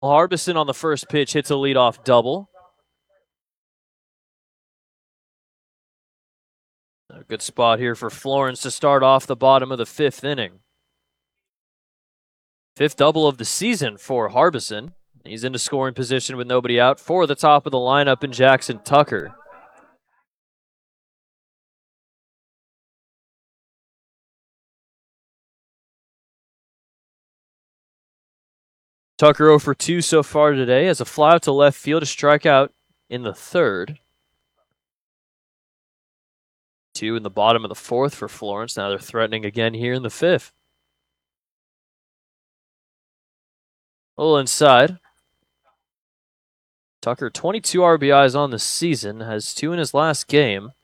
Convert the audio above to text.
Harbison on the first pitch hits a leadoff double. A good spot here for Florence to start off the bottom of the fifth inning. Fifth double of the season for Harbison. He's into scoring position with nobody out for the top of the lineup in Jackson Tucker. Tucker 0 for 2 so far today as a fly out to left field, a strikeout in the third. 2 in the bottom of the fourth for Florence. Now they're threatening again here in the fifth. A little inside. Tucker, 22 RBIs on the season, has 2 in his last game.